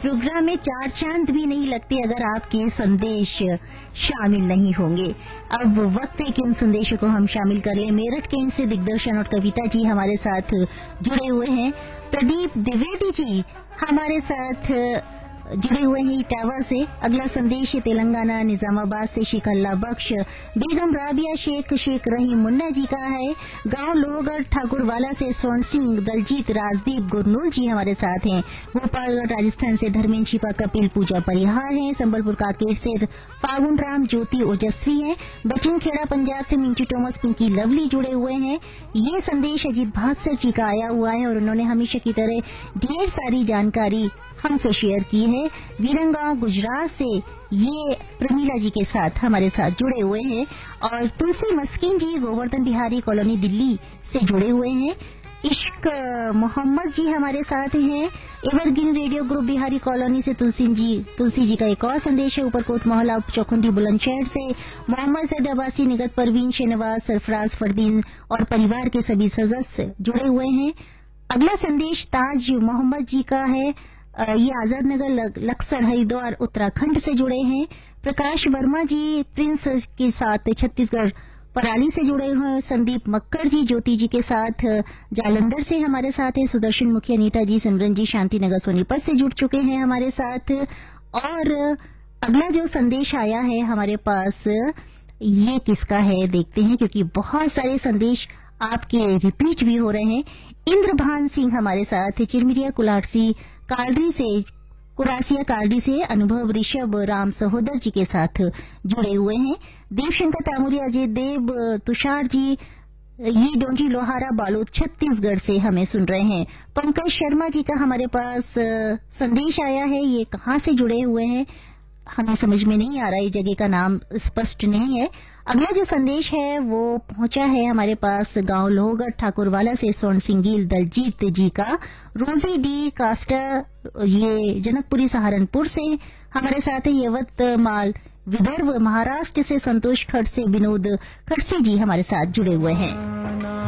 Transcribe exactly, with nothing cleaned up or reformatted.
Programme में चार चांद भी नहीं लगते अगर आपके संदेश शामिल नहीं होंगे। अब वक्त है कि उन संदेशों को हम शामिल कर लें। मेरठ के इनसे दिग्दर्शन और कविता जी हमारे साथ जुड़े हुए हैं। प्रदीप द्विवेदी जी हमारे साथ जुड़े हुए हैं इटावा से। अगला संदेश तेलंगाना निजामाबाद से शेख अल्लाह बख्श, बेगम राबिया शेख, शेख रहीम मुन्ना जी का है। गांव लोहगढ़ ठाकुरवाला से स्वर्ण सिंह, दलजीत, राजदीप, गुरनूल जी हमारे साथ हैं। भोपालगढ़ राजस्थान से धर्मेंद्र छिपा, कपिल, पूजा परिहार हैं। संबलपुर काकेर से फागुन राम, ज्योति ओजस्वी हैं। बचिन खेड़ा पंजाब से मिंटू टॉमस, पिंकी लवली जुड़े हुए हैं। ये संदेश अजीत भावसर जी का आया हुआ है और उन्होंने हमेशा की तरह ढेर सारी जानकारी हमसे शेयर की है। वीरंगांव गुजरात से ये प्रमीला जी के साथ हमारे साथ जुड़े हुए हैं और तुलसी मस्किन जी गोवर्धन बिहारी कॉलोनी दिल्ली से जुड़े हुए हैं। इश्क मोहम्मद जी हमारे साथ हैं। Evergreen radio group Bihari colony से तुलसी जी तुलसी जी का एक और संदेश है। ऊपरकोट मोहल्ला चौखुंडी बुलंदशहर से मोहम्मद सैद अब्बासी, निगत परवीन, शहनवाज, सरफराज, फरदीन और परिवार के सभी सदस्य जुड़े हुए हैं। अगला संदेश ताज मोहम्मद जी का है। ये आजाद नगर लक्सर हरिद्वार उत्तराखंड से जुड़े हैं। प्रकाश वर्मा जी प्रिंस के साथ छत्तीसगढ़ पराली से जुड़े हुए हैं। संदीप मक्कर जी ज्योति जी के साथ जालंधर से हमारे साथ हैं। सुदर्शन मुखिया, नीता जी, सिमरन जी शांति नगर सोनीपत से जुड़ चुके हैं हमारे साथ। और अगला जो संदेश आया है हमारे पास, ये किसका है देखते हैं, क्योंकि बहुत सारे संदेश आपके रिपीट भी हो रहे हैं। इंद्रभान सिंह हमारे साथ है। चिरमिरिया कुलारसी कालरी से कुरासिया कालरी से अनुभव ऋषभ राम सहोदर जी के साथ जुड़े हुए हैं। देवशंकर तामुरिया, अजय देव, तुषार जी, ये डोंजी लोहारा बालोद छत्तीसगढ़ से हमें सुन रहे हैं। पंकज शर्मा जी का हमारे पास संदेश आया है। ये कहाँ से जुड़े हुए हैं हमें समझ में नहीं आ रहा, ये जगह का नाम स्पष्ट नहीं है। अगला जो संदेश है वो पहुंचा है हमारे पास गांव लोहगढ़ ठाकुरवाला से स्वर्ण सिंगील दलजीत जी का। रोजी डी कास्टा ये जनकपुरी सहारनपुर से हमारे साथ है। यवतमाल विदर्भ महाराष्ट्र से संतोष खड़से, विनोद खड़से जी हमारे साथ जुड़े हुए हैं।